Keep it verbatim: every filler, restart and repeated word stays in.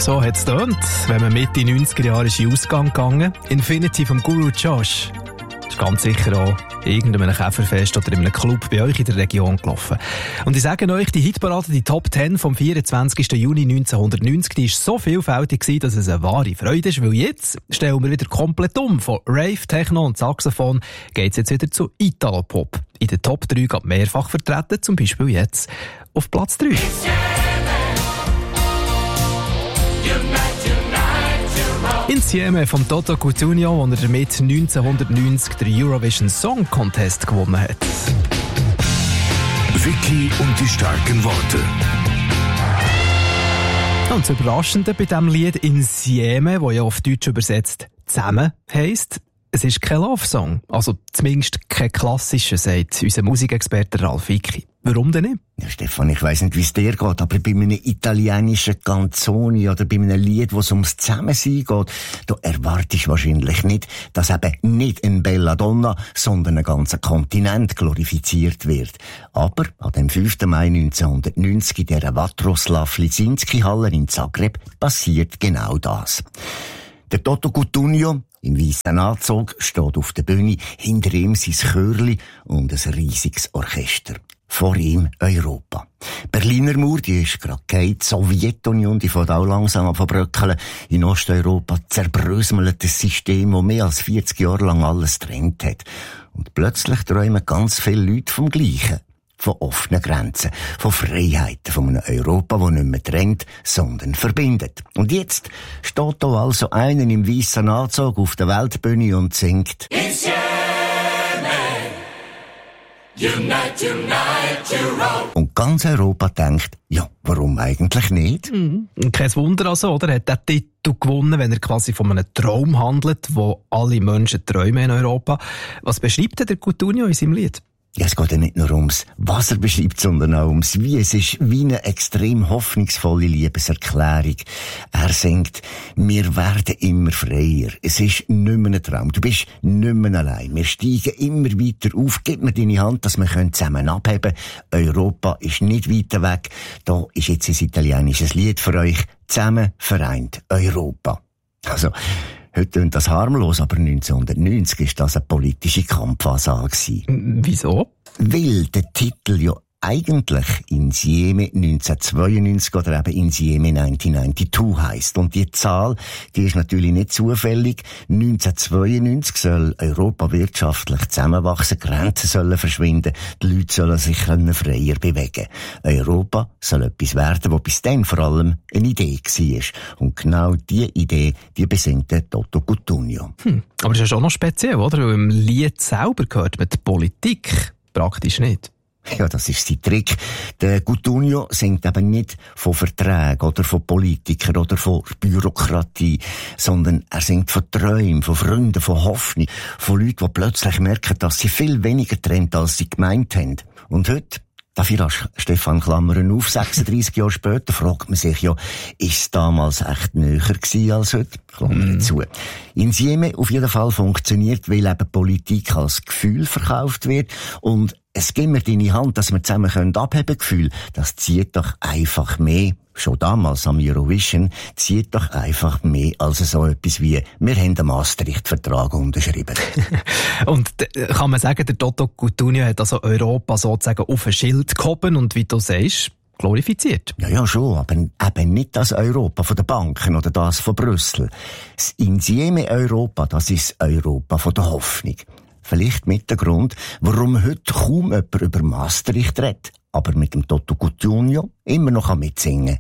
So hat es getönt, wenn man Mitte neunziger Jahre ist in Ausgang gegangen. Infinity vom Guru Josh. Das ist ganz sicher auch irgendeinem Käferfest oder in einem Club bei euch in der Region gelaufen. Und ich sage euch, die Hitparade, die Top zehn vom vierundzwanzigsten Juni neunzehnhundertneunzig, die war so vielfältig gewesen, dass es eine wahre Freude ist, weil jetzt stellen wir wieder komplett um. Von Rave, Techno und Saxophon geht es jetzt wieder zu Italo-Pop. In den Top drei geht mehrfach vertreten, zum Beispiel jetzt auf Platz drei. Insieme vom Toto Cutugno, wo er damit neunzehnhundertneunzig den Eurovision Song Contest gewonnen hat. Vicky und die starken Worte. Und das Überraschende bei diesem Lied Insieme, das ja auf Deutsch übersetzt «zusammen» heisst, es ist kein Love-Song. Also zumindest kein klassischer, sagt unser Musikexperte Ralf Vicky. Warum denn nicht? Ja, Stefan, ich weiss nicht, wie es dir geht, aber bei einem italienischen Canzoni oder bei einem Lied, wo es ums Zusammensein geht, da erwartest du wahrscheinlich nicht, dass eben nicht ein Belladonna, sondern ein ganzer Kontinent glorifiziert wird. Aber an dem fünften Mai neunzehnhundertneunzig in der Vatroslav Lisinski-Halle in Zagreb passiert genau das. Der Toto Cutugno im weißen Anzug steht auf der Bühne, hinter ihm sein Chörli und ein riesiges Orchester. Vor ihm Europa. Berliner Mauer, die ist gerade gefallen. Die Sowjetunion, die fängt auch langsam an zu bröckeln. In Osteuropa zerbröselt das System, das mehr als vierzig Jahre lang alles getrennt hat. Und plötzlich träumen ganz viele Leute vom Gleichen. Von offenen Grenzen, von Freiheiten, von einem Europa, das nicht mehr trennt, sondern verbindet. Und jetzt steht da also einer im weißen Anzug auf der Weltbühne und singt Insieme, unite, unite, Europe. Und ganz Europa denkt, ja, warum eigentlich nicht? Mhm. Kein Wunder also, oder? Er hat den Titel gewonnen, wenn er quasi von einem Traum handelt, wo alle Menschen träumen in Europa. Was beschreibt denn der Cutugno in seinem Lied? Ja, es geht ja nicht nur ums, was er beschreibt, sondern auch ums Wie. Es ist wie eine extrem hoffnungsvolle Liebeserklärung. Er singt, wir werden immer freier. Es ist nicht mehr ein Traum. Du bist nicht mehr allein. Wir steigen immer weiter auf. Gib mir deine Hand, dass wir zusammen abheben können. Europa ist nicht weiter weg. Da ist jetzt ein italienisches Lied für euch. Zusammen vereint Europa. Also, heute klingt das harmlos, aber neunzehnhundertneunzig war das eine politische Kampfansage. Wieso? Weil der Titel ja eigentlich Insieme neunzehnhundertzweiundneunzig oder eben Insieme neunzehnhundertzweiundneunzig heisst. Und die Zahl, die ist natürlich nicht zufällig. neunzehnhundertzweiundneunzig soll Europa wirtschaftlich zusammenwachsen, Grenzen sollen verschwinden, die Leute sollen sich freier bewegen. Europa soll etwas werden, was bis dann vor allem eine Idee war. Und genau diese Idee, die besingt der Toto Cutugno. Hm, aber das ist ja schon noch speziell, oder? Weil im Lied selber gehört mit Politik praktisch nicht. Ja, das ist sein Trick. Der Cutugno singt eben nicht von Verträgen oder von Politikern oder von Bürokratie, sondern er singt von Träumen, von Freunden, von Hoffnung, von Leuten, die plötzlich merken, dass sie viel weniger trennt, als sie gemeint haben. Und heute, dafür hast Stefan Klammern auf, sechsunddreissig Jahre später, fragt man sich ja, ist es damals echt näher gewesen als heute? Klammern mm. zu. Insieme auf jeden Fall funktioniert, weil eben Politik als Gefühl verkauft wird und es gibt mir deine Hand, dass wir zusammen abheben können, Gefühl, das zieht doch einfach mehr, schon damals am Eurovision, zieht doch einfach mehr als so etwas wie, wir haben den Maastricht-Vertrag unterschrieben. Und kann man sagen, der Toto Cutugno hat also Europa sozusagen auf ein Schild gehoben und wie du sagst, glorifiziert. Ja, ja, schon, aber eben nicht das Europa von den Banken oder das von Brüssel. Das Insieme Europa, das ist Europa von der Hoffnung. Vielleicht mit dem Grund, warum heute kaum jemand über Maastricht redet, aber mit dem Toto Cutugno immer noch mitsingen